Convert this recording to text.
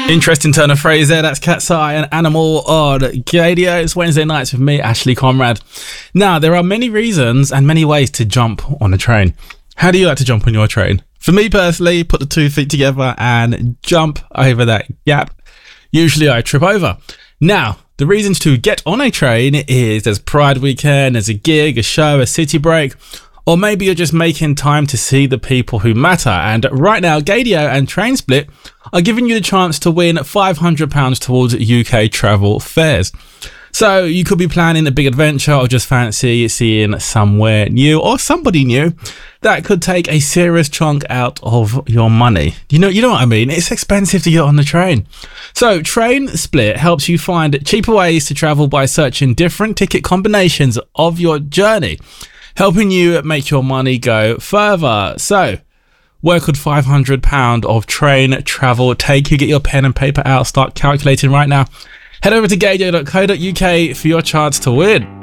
Interesting turn of phrase there. That's Cat's Eye and Animal on Gaydio. It's Wednesday nights with me, Ashley Conrad. Now, there are many reasons and many ways to jump on a train. How do you like to jump on your train? For me personally, put the 2 feet together and jump over that gap. Usually I trip over. Now, the reasons to get on a train is there's Pride weekend, there's a gig, a show, a city break, or maybe you're just making time to see the people who matter. And right now, Gaydio and TrainSplit are giving you the chance to win £500 towards UK travel fares. So you could be planning a big adventure or just fancy seeing somewhere new or somebody new that could take a serious chunk out of your money. You know what I mean? It's expensive to get on the train. So TrainSplit helps you find cheaper ways to travel by searching different ticket combinations of your journey, helping you make your money go further. So where could £500 of train travel take you? Get your pen and paper out, start calculating right now. Head over to gaydio.co.uk for your chance to win.